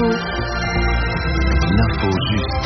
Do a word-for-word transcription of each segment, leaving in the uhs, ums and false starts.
Info. L'info juste.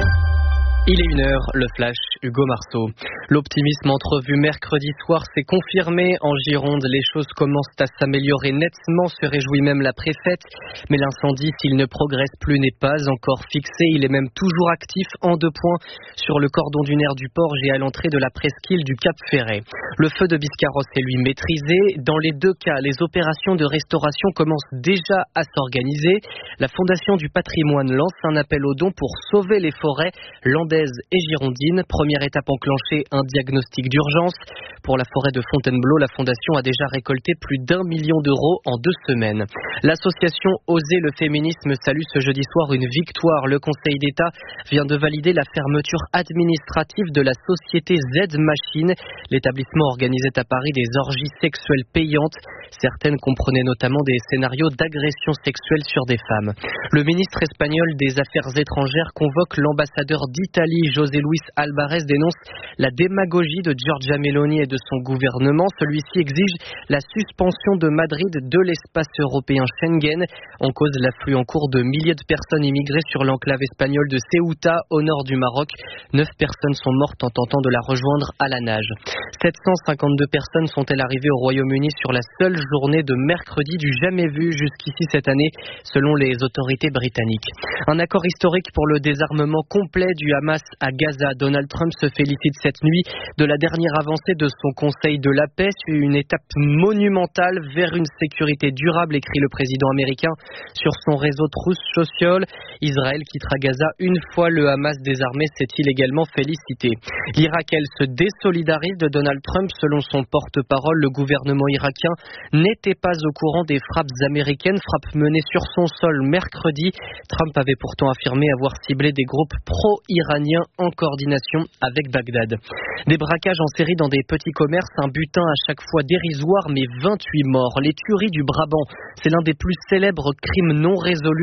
Il est une heure, le flash, Hugo Marceau. L'optimisme entrevu mercredi soir s'est confirmé en Gironde. Les choses commencent à s'améliorer nettement, se réjouit même la préfète. Mais l'incendie, s'il ne progresse plus, n'est pas encore fixé. Il est même toujours actif en deux points sur le cordon dunaire du Porge et à l'entrée de la presqu'île du Cap Ferret. Le feu de Biscarrosse est lui maîtrisé. Dans les deux cas, les opérations de restauration commencent déjà à s'organiser. La Fondation du patrimoine lance un appel aux dons pour sauver les forêts landaises et girondines. Première étape enclenchée, un diagnostic d'urgence. Pour la forêt de Fontainebleau, la Fondation a déjà récolté plus d'un million d'euros en deux semaines. L'association Oser le féminisme salue ce jeudi soir une victoire. Le Conseil d'État vient de valider la fermeture administrative de la société Z Machine. L'établissement organisait à Paris des orgies sexuelles payantes. Certaines comprenaient notamment des scénarios d'agression sexuelle sur des femmes. Le ministre espagnol des Affaires étrangères convoque l'ambassadeur d'Italie, José Luis Alvarez, dénonce la démagogie de Giorgia Meloni et de son gouvernement. Celui-ci exige la suspension de Madrid de l'espace européen Schengen. En cause, l'afflux en cours de milliers de personnes immigrées sur l'enclave espagnole de Ceuta, au nord du Maroc. Neuf personnes sont mortes en tentant de la rejoindre à la nage. sept cent cinquante-deux personnes sont-elles arrivées au Royaume-Uni sur la seule journée de mercredi du jamais vu jusqu'ici cette année, selon les autorités britanniques. Un accord historique pour le désarmement complet du Hamas à Gaza. Donald Trump se félicite cette nuit de la dernière avancée de son Conseil de la paix, une étape monumentale vers une sécurité durable, écrit le président américain sur son réseau Truth Social. Israël quittera Gaza une fois le Hamas désarmé, s'est-il également félicité. L'Irak, elle, se désolidarise de Donald Trump. Selon son porte-parole, le gouvernement irakien n'était pas au courant des frappes américaines, frappes menées sur son sol mercredi. Trump avait pourtant affirmé avoir ciblé des groupes pro-iraniens en coordination avec Bagdad. Des braquages en série dans des petits commerces, un butin à chaque fois dérisoire, mais vingt-huit morts. Les tueries du Brabant, c'est l'un des plus célèbres crimes non résolus